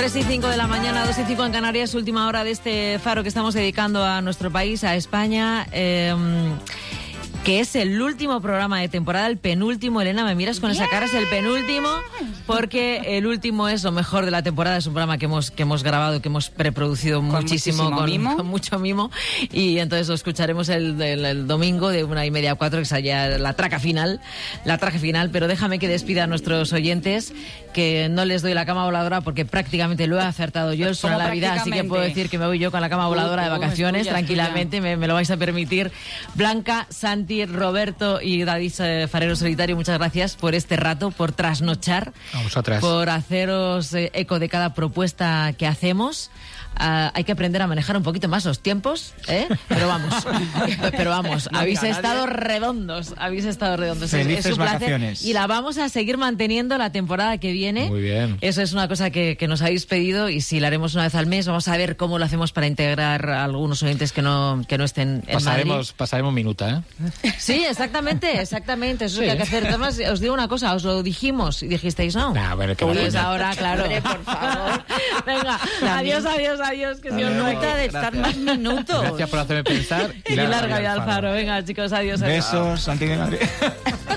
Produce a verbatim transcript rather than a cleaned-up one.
tres y cinco de la mañana, dos y cinco en Canarias, última hora de este faro que estamos dedicando a nuestro país, a España, eh, que es el último programa de temporada, el penúltimo. Elena, me miras con esa cara, es el penúltimo, porque el último es lo mejor de la temporada. Es un programa que hemos que hemos grabado, que hemos preproducido con muchísimo, con, mimo. con mucho mimo, y entonces lo escucharemos el, el, el domingo de una y media a cuatro, que es allá la traca final, la traca final. Pero déjame que despida a nuestros oyentes, que no les doy la cama voladora porque prácticamente lo he acertado yo el son a la vida, así que puedo decir que me voy yo con la cama voladora uh, de vacaciones, tuya, tranquilamente, me, me lo vais a permitir. Blanca, Santi, Roberto y David eh, Farero Solitario, muchas gracias por este rato, por trasnochar, a vosotras, por haceros eh, eco de cada propuesta que hacemos. Uh, hay que aprender a manejar un poquito más los tiempos, ¿eh? Pero vamos, pero vamos, no, habéis estado nadie. redondos, habéis estado redondos. Felices es un placer vacaciones. Y la vamos a seguir manteniendo la temporada que viene. Muy bien. Eso es una cosa que, que nos habéis pedido, y si la haremos una vez al mes, vamos a ver cómo lo hacemos para integrar a algunos oyentes que no, que no estén en pasaremos, Madrid. Pasaremos minuta, ¿eh? Sí, exactamente, exactamente. Eso sí. es lo que hay que hacer. Además, os digo una cosa, os lo dijimos y dijisteis no. Nah, bueno, que pues ahora, claro. Hombre, por favor. Venga, adiós, adiós, adiós, que si os nota de estar más minutos. Gracias por hacerme pensar. Y larga vida al faro. Venga, chicos, adiós, adiós. Besos, Santi de Madrid.